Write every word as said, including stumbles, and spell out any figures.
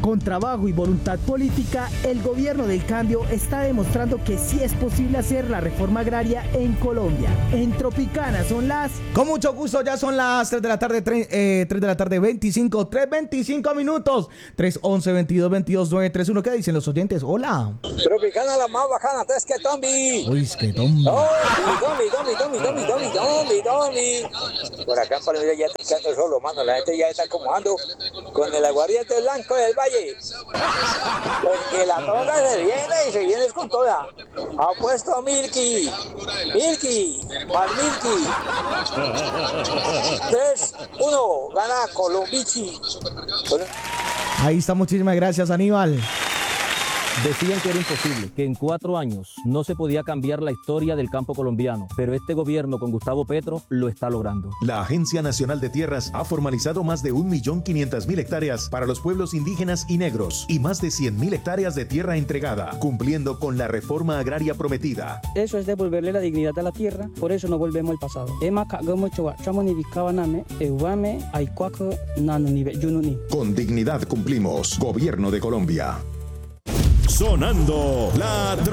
Con trabajo y voluntad política, el gobierno del cambio está demostrando que sí es posible hacer la reforma agraria en Colombia. En Tropicana son las... Con mucho gusto, ya son las tres de la tarde, tres, eh, tres de la tarde, veinticinco, tres, veinticinco minutos. tres, once, veintidós, veintidós, nueve, tres, uno. ¿Qué dicen los oyentes? Hola. Tropicana la más bacana, es que Tommy. Uy, es que Tommy. Tommy, Tommy, Tommy, Tommy, Tommy, Tommy, Tommy. Por acá en Palmira ya está quedando solo, mano. La gente ya está acomodando con el aguardiente blanco del valle. Porque la toga se viene y se viene con toda. Ha puesto Milky. Milky. Para Milky. tres, uno. Gana Colombichi. Ahí está, muchísimas gracias, Aníbal. Decían que era imposible, que en cuatro años no se podía cambiar la historia del campo colombiano, pero este gobierno con Gustavo Petro lo está logrando. La Agencia Nacional de Tierras ha formalizado más de un millón quinientas mil hectáreas para los pueblos indígenas y negros y más de cien mil hectáreas de tierra entregada, cumpliendo con la reforma agraria prometida. Eso es devolverle la dignidad a la tierra, por eso no volvemos al pasado. Con dignidad cumplimos. Gobierno de Colombia. Sonando la